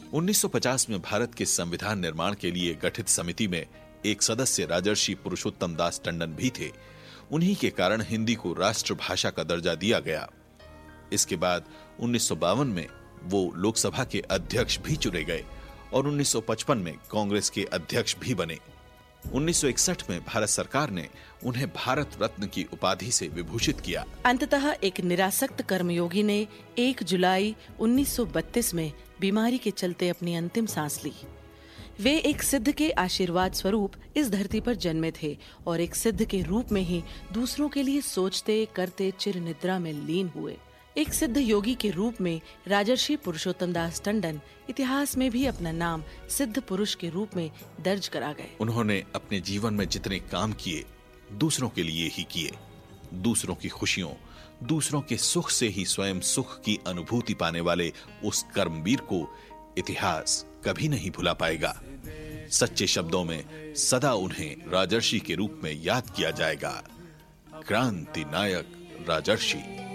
1950 में भारत के संविधान निर्माण के लिए गठित समिति में एक सदस्य राजर्षि पुरुषोत्तम दास टंडन भी थे। उन्हीं के कारण हिंदी को राष्ट्रभाषा का दर्जा दिया गया। इसके बाद 1952 में वो लोकसभा के अध्यक्ष भी चुने गए और 1955 में कांग्रेस के अध्यक्ष भी बने। 1961 में भारत सरकार ने उन्हें भारत रत्न की उपाधि से विभूषित किया। अंततः एक निरासक्त कर्मयोगी ने 1 जुलाई 1932 में बीमारी के चलते अपनी अंतिम सांस ली। वे एक सिद्ध के आशीर्वाद स्वरूप इस धरती पर जन्मे थे और एक सिद्ध के रूप में ही दूसरों के लिए सोचते करते चिर निद्रा में लीन हुए। एक सिद्ध योगी के रूप में राजर्षि पुरुषोत्तम दास टंडन इतिहास में भी अपना नाम सिद्ध पुरुष के रूप में दर्ज करा गए। उन्होंने अपने जीवन में जितने काम किए दूसरों के लिए ही किए। दूसरों की खुशियों, दूसरों के सुख से ही स्वयं सुख की अनुभूति पाने वाले उस कर्मवीर को इतिहास कभी नहीं भुला पाएगा। सच्चे शब्दों में सदा उन्हें राजर्षि के रूप में याद किया जाएगा। क्रांति नायक राजर्षि।